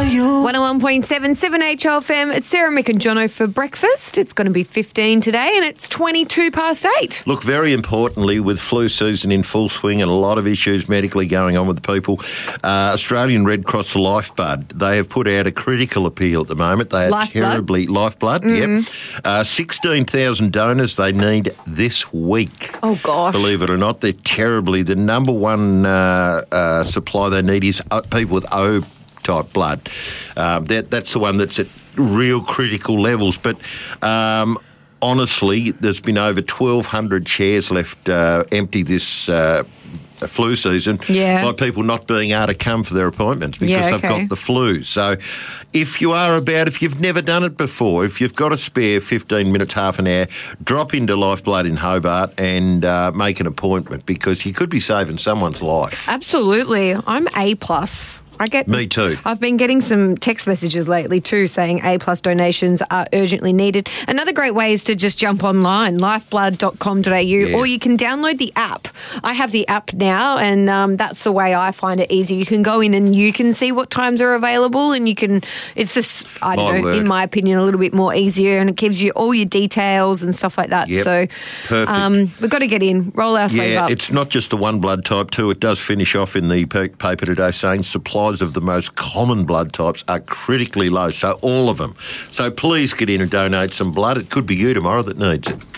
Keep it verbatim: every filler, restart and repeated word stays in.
for you. one oh one point seven, seven H L F M. It's Sarah, Mick and Jono for breakfast. It's going to be fifteen today and it's twenty-two past eight. Look, very importantly, with flu season in full swing and a lot of issues medically going on with people, uh, Australian Red Cross Lifeblood, they have put out a critical appeal at the moment. They are Lifeblood? terribly... Lifeblood, Mm-hmm. yep. Uh, sixteen thousand donors they need this week. Oh, gosh. Believe it or not, they're terribly... The number one uh, uh, supply they need is uh, people with O-type blood. Um, that That's the one that's at real critical levels. But... Um, Honestly, there's been over twelve hundred chairs left uh, empty this uh, flu season Yeah. by people not being able to come for their appointments because Yeah, they've okay. got the flu. So if you are about, if you've never done it before, if you've got a spare fifteen minutes, half an hour, drop into Lifeblood in Hobart and uh, make an appointment because you could be saving someone's life. Absolutely. I'm A plus. I get. Me too. I've been getting some text messages lately too saying A plus donations are urgently needed. Another great way is to just jump online, lifeblood dot com dot a u, Yeah. or you can download the app. I have the app now, and um, that's the way I find it easy. You can go in and you can see what times are available, and you can. It's just I don't My know, word. in my opinion, a little bit more easier, and it gives you all your details and stuff like that. Yep. So, Perfect. um, we've got to get in, roll our sleeve Yeah, up. it's not just the one blood type too. It does finish off in the pa- paper today saying supplies of the most common blood types are critically low, so all of them. So please get in and donate some blood. It could be you tomorrow that needs it.